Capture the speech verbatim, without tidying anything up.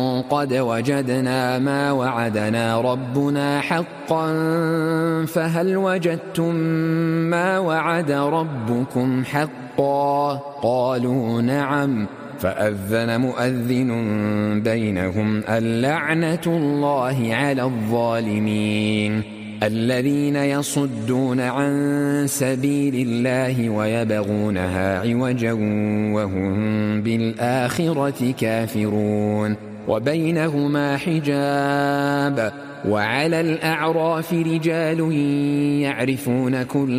قد وجدنا ما وعدنا ربنا حقا فهل وجدتم ما وعد ربكم حقا قالوا نعم فأذن مؤذن بينهم اللعنة الله على الظالمين الذين يصدون عن سبيل الله ويبغونها عوجا وهم بالآخرة كافرون وبينهما حجاب وعلى الأعراف رجال يعرفون كل